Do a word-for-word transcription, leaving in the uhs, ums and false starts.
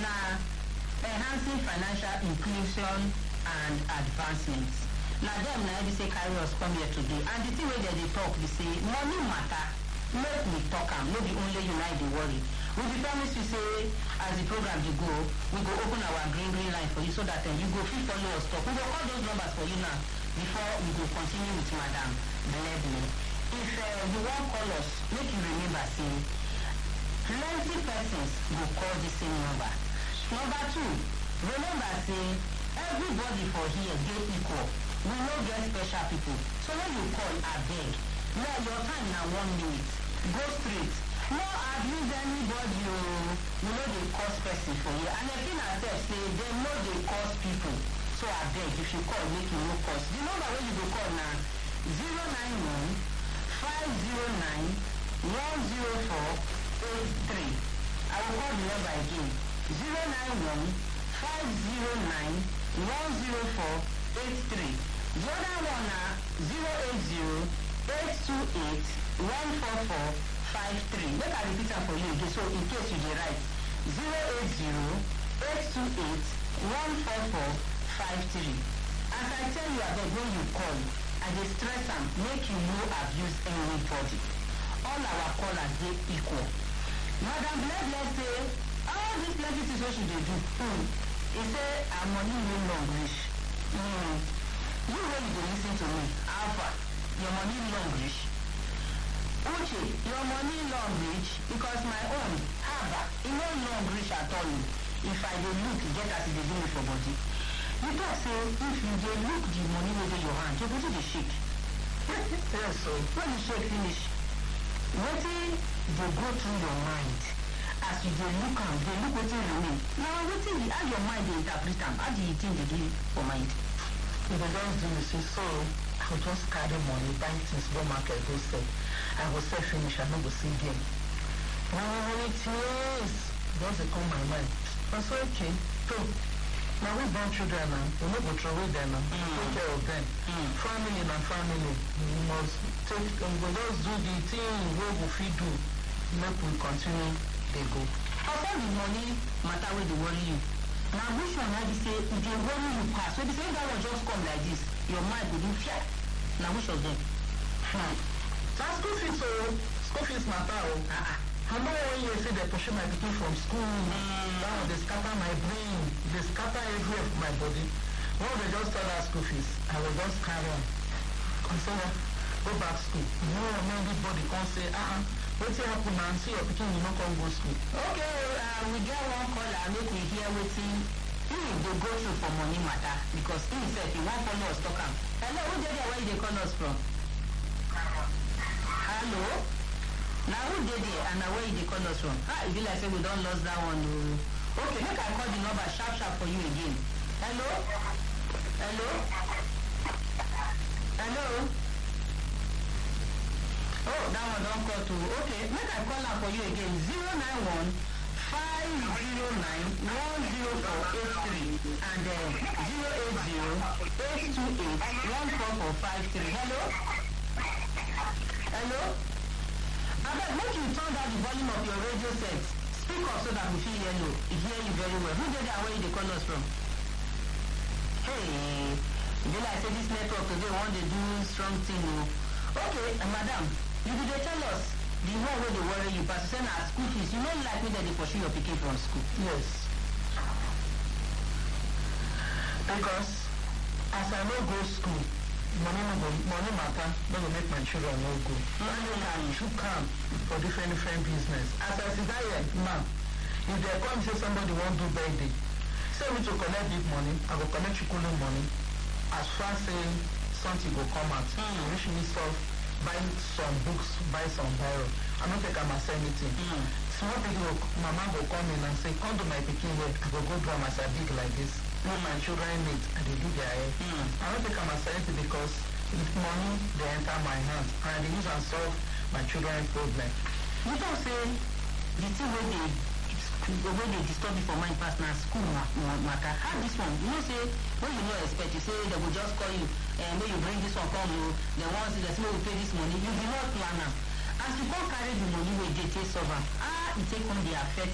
na enhancing financial inclusion and advancement. Na dem na be say carry us come here today, and the thing wey dem dey talk be say money matter. Make we talk am, no be only you na dey worry. We be promise you say as the program dey go, we go open our green green line for you so that uh, you go fit follow us talk. We go call those numbers for you now before we go continue with Madam Blebly. If uh, you wan call us, make you remember say plenty persons go call the same number. Number two, remember say everybody for here dey equal. We no get special people. So when you call, abeg, no, your time na one minute. Go straight. No abuse anybody. Oh. We no dey cause person for here. And the thing I said say dem no dey cause people. So abeg, if you call, make you no cause. The number wey you go call na zero nine one five zero nine one zero four eight three. I will call the number again. Zero nine one five zero nine one zero four eight three. The other one na zero eight zero eight two eight one four four five three. Make I repeat am for you again, so in case you dey write zero eight zero eight two eight one four four five three. As I tell you abeg when you call, I dey stress am make you no abuse anybody. All our callers dey equal. Madam Blebly say all these plenty things wey she dey do, hmm, e say her money no long reach. Hmm. You wey you dey lis ten to me, Alpha, your money long reach. Uche, your money long reach because my own, Haba, e no long reach at all. If I dey look, get as e dey do me for body. You talk say if you dey look the money wey dey your hand, your body dey shake. Yes, so when you shake finish, wetin dey go through your mind as you dey look am, dey look wetin remain. Now wetin be how your mind dey interpret am, how the thing dey do for mind? If I just do me say so, I go just carry money, buy things, go market, go sell. I go sell finish, I no go see again. Now when it is, just dey come my mind. I say okay, so now we born children now, we no go throw away them now, mm. take care of them. Mm. Family na family, we must take, we go just do the thing wey we fit do, make we continue dey go. How far the money matter wey dey worry you? Now which one I be say e dey worry you pass? So if say that one just come like this, your mind go do fear. Now which of them? Hmm. Na school fees o, school fees matter o. Ah ah. I know when you say they push my people from school, mm. that one they scatter my brain, they scatter everywhere for my body. When they just tell us school fees, I will just carry on. Consider, go back school. No one anybody can say, ah, uh-uh, what's happen now? See your picking, you not come go school. Okay, uh, we get one caller, make we hear waiting. He they go through for money matter because he said he won't follow us talk. Hello, who did there? Where they call us from? Hello? Now who did there and where they call us from? Ah, if you like say we don't lose that one. Okay, make I call the number sharp sharp for you again. Hello? Hello? Hello? Oh, that one don't call too. Okay, make I call her for you again. Zero nine one five zero nine one zero four eight three and then zero eight zero eight two eight one four four five three. Hello? Hello? I beg make you turn down the volume of your radio set. Speak up so that we feel hear you, hear you very well. Who did that? Where they call us from? Hey, you like say this network today want to do strong thing. Okay, uh, madam, you did tell us the one where they worry you, but you say na school fees. You don't like me that they pursue your picking from school. Yes. Because as I no go school, money no go, money matter, no go make my children no go. When you can should come for different different business. As I sit here now, if they come say somebody won't do birthday, say me to collect big money, I go collect chukulu money. As far say something go come out, mm. wish me solve, buy some books, buy some biro. I don't think I must say anything. Mm. Small people, mama go come in and say, come to my picking head, I go go do my big like this. When my children need, and they do their hair. Mm. I don't think I must say anything because if money, they enter my hands, and they use and solve my children's problem. You don't say the thing where they the way they disturb you for mind pass na school matter. How this one? You know say when you no expect, you say they will just call you and when you bring this one come you, then once they say we pay this money, you do not plan am. As you come carry the money wey dey take solve am, ah, it take on the affect